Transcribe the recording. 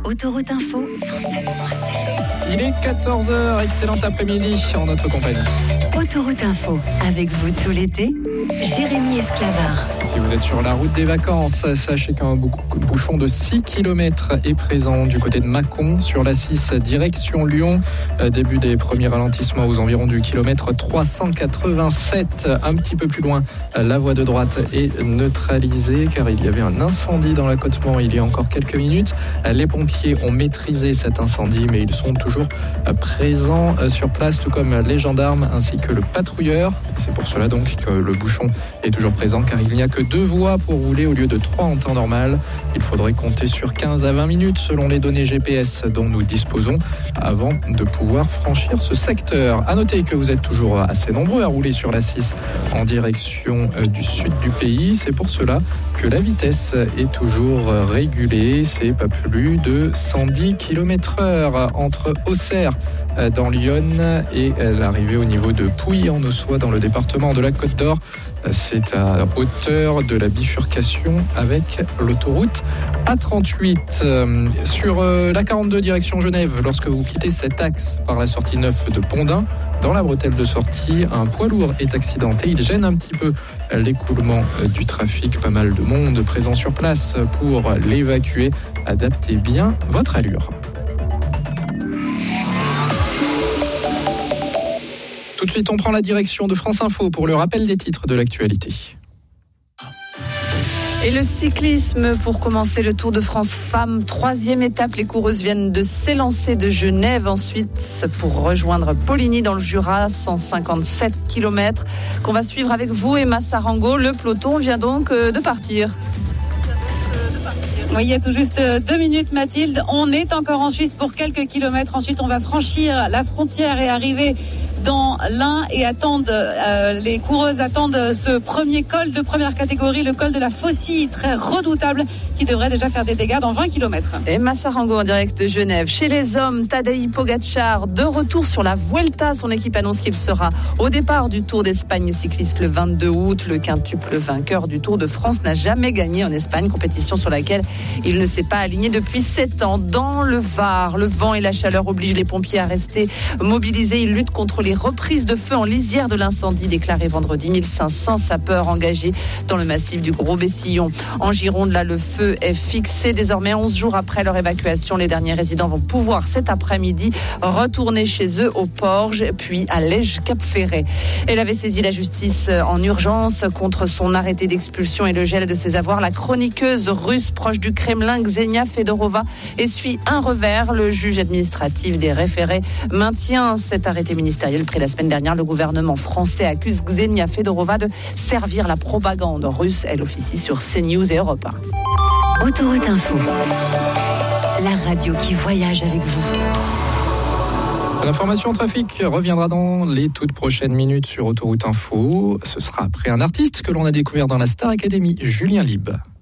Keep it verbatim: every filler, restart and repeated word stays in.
Autoroute Info, cent sept point sept. Il est quatorze heures, excellent après-midi en notre compagnie. Autoroute Info, avec vous tout l'été, Jérémy Esclavard. Si vous êtes sur la route des vacances, sachez qu'un bouchon de six kilomètres est présent du côté de Mâcon sur l'A six direction Lyon. Début des premiers ralentissements aux environs du kilomètre trois cent quatre-vingt-sept. Un petit peu plus loin, la voie de droite est neutralisée car il y avait un incendie dans l'accotement il y a encore quelques minutes. Les pompiers ont maîtrisé cet incendie mais ils sont toujours présents sur place, tout comme les gendarmes ainsi que le patrouilleur. C'est pour cela donc que le bouchon est toujours présent car il n'y a que deux voies pour rouler au lieu de trois en temps normal. Il faudrait compter sur quinze à vingt minutes selon les données G P S dont nous disposons avant de pouvoir franchir ce secteur. À noter que vous êtes toujours assez nombreux à rouler sur l'A six en direction du sud du pays. C'est pour cela que la vitesse est toujours régulée. C'est pas plus de cent dix kilomètres heure entre Auxerre dans l'Yonne et l'arrivée au niveau de Pouilly en Ossois dans le département de la Côte d'Or. C'est à hauteur de la bifurcation avec l'autoroute A trente-huit. Sur la quarante-deux direction Genève, lorsque vous quittez cet axe par la sortie neuf de Pondin, dans la bretelle de sortie, un poids lourd est accidenté. Il gêne un petit peu l'écoulement du trafic. Pas mal de monde présent sur place pour l'évacuer. Adaptez bien votre allure. Tout de suite, on prend la direction de France Info pour le rappel des titres de l'actualité. Et le cyclisme, pour commencer le Tour de France Femmes, troisième étape, les coureuses viennent de s'élancer de Genève, ensuite pour rejoindre Poligny dans le Jura, cent cinquante-sept kilomètres, qu'on va suivre avec vous, Emma Sarango. Le peloton vient donc de partir. Oui, il y a tout juste deux minutes, Mathilde. On est encore en Suisse pour quelques kilomètres. Ensuite, on va franchir la frontière et arriver dans l'Ain et attendent, euh, les coureuses attendent ce premier col de première catégorie, le col de la Faucille, très redoutable, qui devrait déjà faire des dégâts dans vingt kilomètres. Emma Sarango en direct de Genève. Chez les hommes, Tadej Pogačar, de retour sur la Vuelta. Son équipe annonce qu'il sera au départ du Tour d'Espagne cycliste le vingt-deux août. Le quintuple vainqueur du Tour de France n'a jamais gagné en Espagne, compétition sur laquelle il ne s'est pas aligné depuis sept ans. Dans le Var, le vent et la chaleur obligent les pompiers à rester mobilisés. Ils luttent contre les reprises de feu en lisière de l'incendie déclaré vendredi. mille cinq cents sapeurs engagés dans le massif du Gros-Bessillon. En Gironde, là, le feu est fixé. Désormais, onze jours après leur évacuation, les derniers résidents vont pouvoir cet après-midi retourner chez eux au Porge, puis à Lège-Cap-Ferret. Elle avait saisi la justice en urgence contre son arrêté d'expulsion et le gel de ses avoirs. La chroniqueuse russe proche du Kremlin, Ksenia Fedorova, essuie un revers. Le juge administratif des référés maintient cet arrêté ministériel pris la semaine dernière. Le gouvernement français accuse Ksenia Fedorova de servir la propagande russe. Elle officie sur CNews et Europe un. Autoroute Info, la radio qui voyage avec vous. L'information en trafic reviendra dans les toutes prochaines minutes sur Autoroute Info. Ce sera après un artiste que l'on a découvert dans la Star Academy, Julien Lieb.